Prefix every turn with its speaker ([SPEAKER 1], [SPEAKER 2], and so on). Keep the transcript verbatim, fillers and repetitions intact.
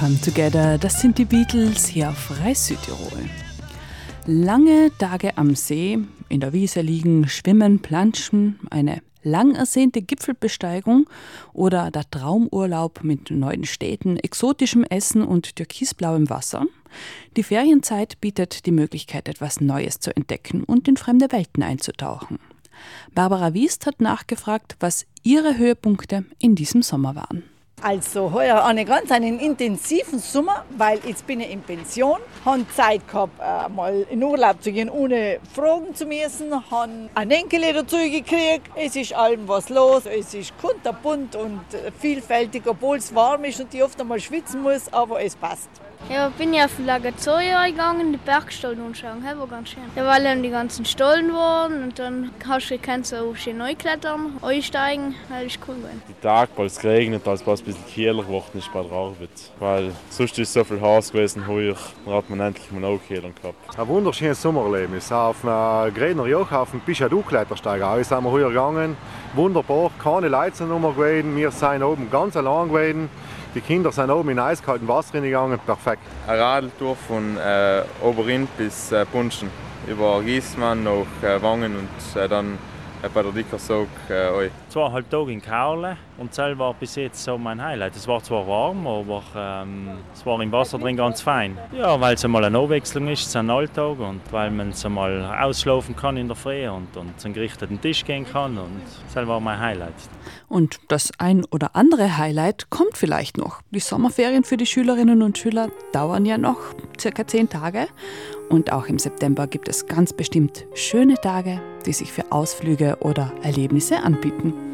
[SPEAKER 1] Come Together, das sind die Beatles hier auf Reis Südtirol. Lange Tage am See, in der Wiese liegen, schwimmen, planschen, eine lang ersehnte Gipfelbesteigung oder der Traumurlaub mit neuen Städten, exotischem Essen und türkisblauem Wasser. Die Ferienzeit bietet die Möglichkeit, etwas Neues zu entdecken und in fremde Welten einzutauchen. Barbara Wiest hat nachgefragt, was ihre Höhepunkte in diesem Sommer waren.
[SPEAKER 2] Also heuer einen ganz einen intensiven Sommer, weil jetzt bin ich in Pension, habe Zeit gehabt, äh, mal in Urlaub zu gehen, ohne fragen zu müssen, habe einen Enkel dazu gekriegt. Es ist allem was los, es ist kunterbunt und vielfältig, obwohl es warm ist und ich oft einmal schwitzen muss, aber es passt.
[SPEAKER 3] Ja, bin ja auf die Lagerzoja gegangen, die Bergstollen anschauen, das war ganz schön. Da waren dann die ganzen Stollen waren und dann hast du kannst du schön neu klettern, einsteigen, das ist cool gewesen.
[SPEAKER 4] Die Tage, weil es geregnet, als es ein bisschen kühler geworden ist bei der Arbeit. Weil sonst ist es so viel heiß gewesen, heuer hat man endlich mal auch Kühlung gehabt.
[SPEAKER 5] Ein wunderschönes Sommererlebnis. Auf einem Gräner Joch, auf dem Pichadou-Klettersteig. Da sind wir heuer gegangen. Wunderbar, keine Leute sind noch gewesen. Wir sind oben ganz allein gewesen. Die Kinder sind oben in eiskaltem Wasser gegangen, perfekt.
[SPEAKER 6] Eine Radeltour von äh, Oberrind bis äh, Punschen, über Giesmann nach äh, Wangen und äh, dann äh, bei der Dickersog äh,
[SPEAKER 7] Zweieinhalb Tage in Kaurle und das war bis jetzt so mein Highlight. Es war zwar warm, aber ähm, es war im Wasser drin ganz fein. Ja, weil es einmal eine Abwechslung ist, es ist ein Alltag und weil man es einmal ausschlafen kann in der Früh und, und zum gerichteten Tisch gehen kann und das war mein Highlight.
[SPEAKER 1] Und das ein oder andere Highlight kommt vielleicht noch. Die Sommerferien für die Schülerinnen und Schüler dauern ja noch circa zehn Tage. Und auch im September gibt es ganz bestimmt schöne Tage, die sich für Ausflüge oder Erlebnisse anbieten.